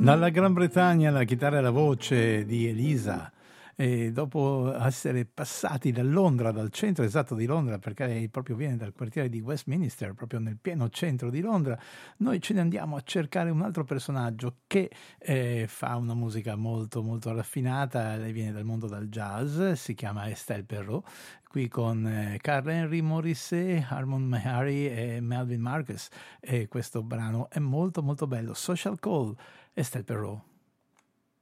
Dalla Gran Bretagna la chitarra e la voce di Elisa. E dopo essere passati da Londra, dal centro esatto di Londra, perché lei proprio viene dal quartiere di Westminster, proprio nel pieno centro di Londra, noi ce ne andiamo a cercare un altro personaggio che fa una musica molto molto raffinata. Lei viene dal mondo del jazz, si chiama Estelle Perrot, qui con Carl Henry Morrissey, Harmon Mehari e Melvin Marcus, e questo brano è molto molto bello. Social Call, Estelle Perrot.